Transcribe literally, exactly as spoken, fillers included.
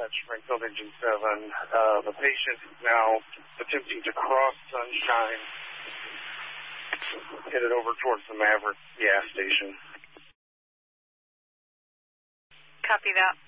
Springfield Engine seven. Uh, the patient is now attempting to cross Sunshine, headed over towards the Maverick gas station. Copy that.